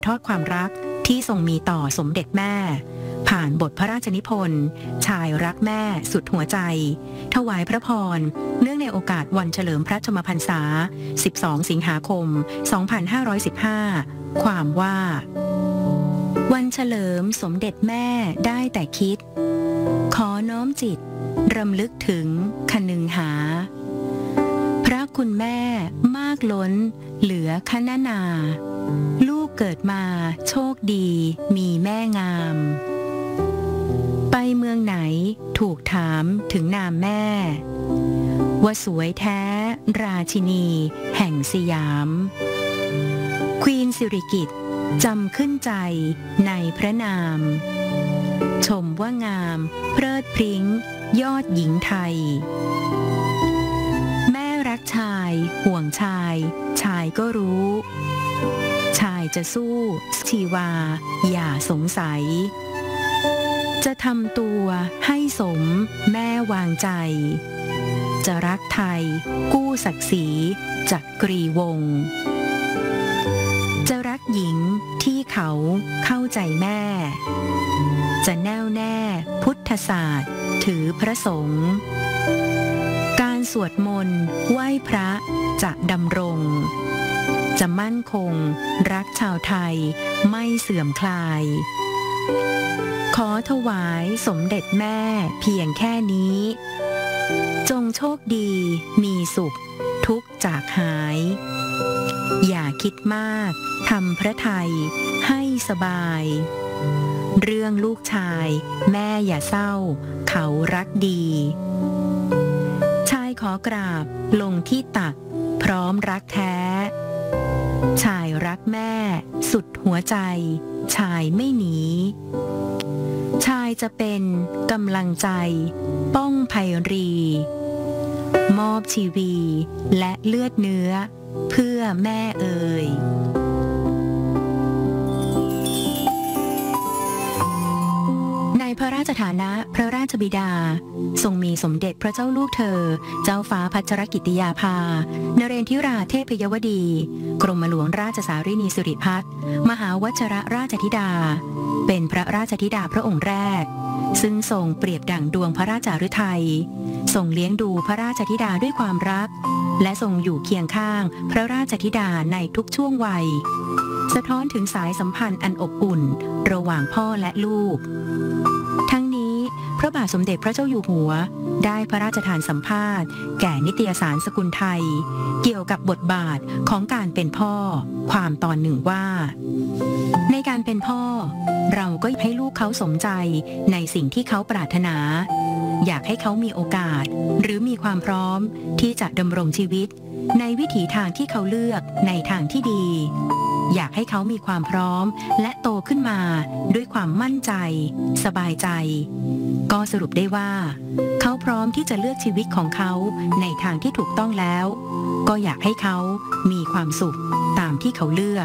ทอดความรักที่ทรงมีต่อสมเด็จแม่ผ่านบทพระราชนิพนธ์ชายรักแม่สุดหัวใจถวายพระพรเนื่องในโอกาสวันเฉลิมพระชนมพรรษา12สิงหาคม2515ความว่าวันเฉลิมสมเด็จแม่ได้แต่คิดขอน้อมจิตรำลึกถึงคนึงหาพระคุณแม่มากล้นเหลือคณนาลูกเกิดมาโชคดีมีแม่งามไปเมืองไหนถูกถามถึงนามแม่ว่าสวยแท้ราชินีแห่งสยามควีนสิริกิติ์จำขึ้นใจในพระนามชมว่างามเพลิดพริ้งยอดหญิงไทยแม่รักชายห่วงชายชายก็รู้ชายจะสู้ชีวาอย่าสงสัยจะทำตัวให้สมแม่วางใจจะรักไทยกู้ศักดิ์ศรีจักรีวงศ์จะรักหญิงที่เขาเข้าใจแม่จะแน่วแน่พุทธศาสตร์ถือพระสงฆ์การสวดมนต์ไหว้พระจะดำรงจะมั่นคงรักชาวไทยไม่เสื่อมคลายขอถวายสมเด็จแม่เพียงแค่นี้จงโชคดีมีสุขทุกข์จากหายอย่าคิดมากทำพระทัยให้สบายเรื่องลูกชายแม่อย่าเศร้าเขารักดีชายขอกราบลงที่ตักพร้อมรักแท้ชายรักแม่สุดหัวใจชายไม่หนีชายจะเป็นกำลังใจป้องภัยรีมอบชีวีและเลือดเนื้อเพื่อแม่เอ่ยในพระราชฐานะพระราชบิดาทรงมีสมเด็จพระเจ้าลูกเธอเจ้าฟ้าพัชรกิติยาภานเรนทิราเทพยวดีกรมหลวงราชสารินีสิริพัฒน์มหาวชรราชธิดาเป็นพระราชธิดาพระองค์แรกซึ่งทรงเปรียบดั่งดวงพระราชาฤทัยทรงเลี้ยงดูพระราชธิดาด้วยความรักและทรงอยู่เคียงข้างพระราชธิดาในทุกช่วงวัยสะท้อนถึงสายสัมพันธ์อันอบอุ่นระหว่างพ่อและลูกทั้งนี้พระบาทสมเด็จพระเจ้าอยู่หัวได้พระราชทานสัมภาษณ์แก่นิตยสารสกุลไทยเกี่ยวกับบทบาทของการเป็นพ่อความตอนหนึ่งว่าในการเป็นพ่อเราก็ให้ลูกเขาสมใจในสิ่งที่เขาปรารถนาอยากให้เขามีโอกาสหรือมีความพร้อมที่จะดำรงชีวิตในวิถีทางที่เขาเลือกในทางที่ดีอยากให้เขามีความพร้อมและโตขึ้นมาด้วยความมั่นใจสบายใจก็สรุปได้ว่าเขาพร้อมที่จะเลือกชีวิตของเขาในทางที่ถูกต้องแล้วก็อยากให้เขามีความสุขตามที่เขาเลือก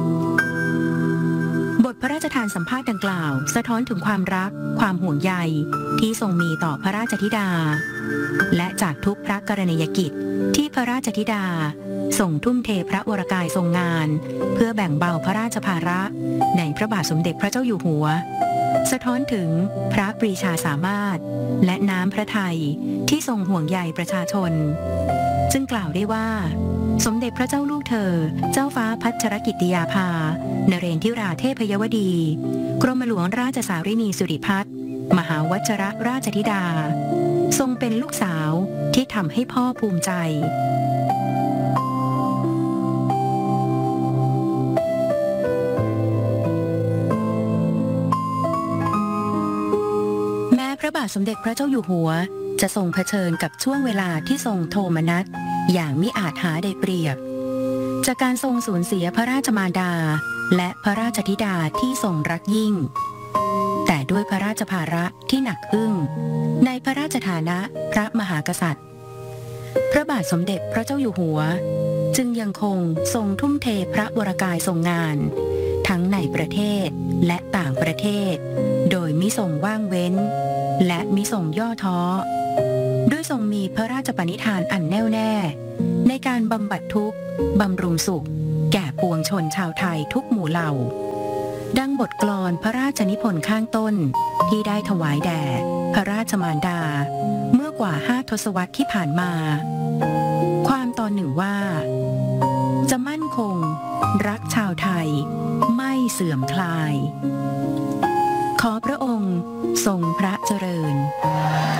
บทพระราชทานสัมภาษณ์ดังกล่าวสะท้อนถึงความรักความห่วงใยที่ทรงมีต่อพระราชธิดาและจากทุกพระกรณียกิจที่พระราชธิดาทรงทุ่มเทพระวรกายทรงงานเพื่อแบ่งเบาพระราชภาระในพระบาทสมเด็จพระเจ้าอยู่หัวสะท้อนถึงพระปรีชาสามารถและน้ำพระทัยที่ทรงห่วงใยประชาชนจึงกล่าวได้ว่าสมเด็จพระเจ้าลูกเธอเจ้าฟ้าพัชรกิติยาภานเรนทิราเทพยวดีกรมหลวงราชสารินีสิริพัฒน์มหาวชรราชธิดาทรงเป็นลูกสาวที่ทำให้พ่อภูมิใจพระบาทสมเด็จพระเจ้าอยู่หัวจะทรงเผชิญกับช่วงเวลาที่ทรงโทมนัสอย่างมิอาจหาได้เปรียบจากการทรงสูญเสียพระราชมารดาและพระราชธิดาที่ทรงรักยิ่งแต่ด้วยพระราชภาระที่หนักอึ้งในพระราชฐานะพระมหากษัตริย์พระบาทสมเด็จพระเจ้าอยู่หัวจึงยังคงทรงทุ่มเทพระวรกายทรงงานทั้งในประเทศและต่างประเทศโดยมิทรงว่างเว้นและมิทรงย่อท้อด้วยทรงมีพระราชปณิธานอันแน่วแน่ในการบำบัดทุกข์บำรุงสุขแก่ปวงชนชาวไทยทุกหมู่เหล่าดังบทกลอนพระราชนิพนธ์ข้างต้นที่ได้ถวายแด่พระราชมารดาเมื่อกว่า5 ทศวรรษที่ผ่านมาความตอนหนึ่งว่าจะมั่นคงรักชาวไทยไม่เสื่อมคลายขอพระองค์ทรงพระเจริญ